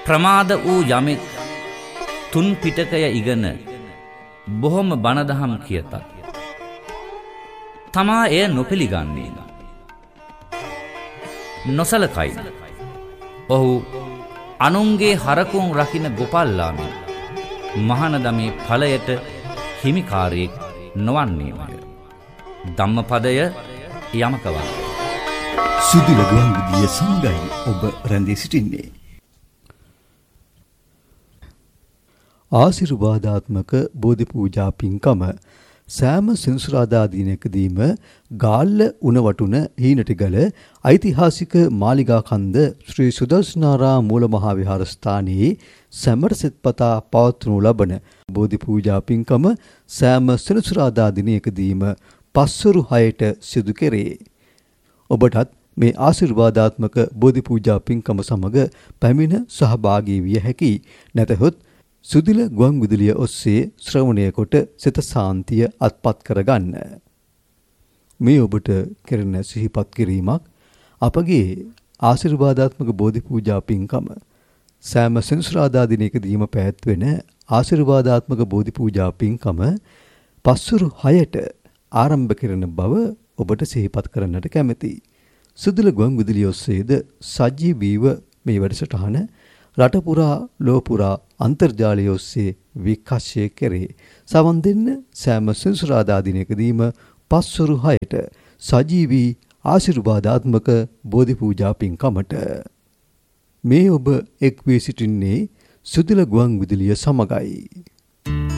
ප්‍රමාද වූ යමෙක් තුන් පිටකය ඉගෙන බොහොම බණදහම් කියතත් තමා එය නොපිළිගන්නේ නොසලකයි. ඔහු අනුන්ගේ හරකුන් රකින්න ගොපල්ලාමෙන් මහානදමේ ඵලයට හිමිකාරයෙක් නොවන්නේමය. ධම්මපදය යමක වන. සුදුල ගුවන්විදුලිය සමගයි ඔබ රැඳී සිටින්නේ. ආශිර්වාදාත්මක බෝධි පූජා පින්කම සෑම සෙනසුරාදා දිනකදීම ගාල්ල උණවටුන හීනටිගල ඓතිහාසික මාලිගා කන්ද ශ්‍රී සුදර්ශනාරාම මූල මහා විහාරස්ථානයේ සැමට සෙත්පතා පවත්වනු ලබන බෝධි පූජා පින්කම සෑම සෙනසුරාදා දිනකදීම පස්වරු 6ට සිදු කෙරේ. ඔබටත් මේ ආශිර්වාදාත්මක බෝධි පූජා පින්කම සමග පැමිණ සහභාගී විය හැකි. නැතහොත් සුදිල ගුවන්විදුලිය ඔස්සේ ශ්‍රවණය කොට සිත සාන්තිය අත්පත් කරගන්න. මේ ඔබට කෙරෙන සිහිපත් කිරීමක් අපගේ ආශිර්වාදාත්මක බෝධි පූජා පින්කම සෑම සෙනසුරාදා දිනකදීම පැවැත්වෙන ආශිර්වාදාත්මක බෝධි පූජා පින්කම පස්වරු 6ට ආරම්භ කරන බව ඔබට සිහිපත් කරන්නට කැමැතියි. සුදිල ගුවන්විදුලිය ඔස්සේද සජීවීව මේ වැඩසටහන රට පුරා ලොව පුරා අන්තර්ජාලය ඔස්සේ විකාශය කෙරේ. සවන් දෙන්න සෑම සෙනසුරාදා දිනකදීම පස්වරු 6ට සජීවී ආශිර්වාදාත්මක බෝධි පූජා පින්කමට. මේ ඔබ එක් වී සිටින්නේ සුදිල ගුවන්විදුලිය සමගයි.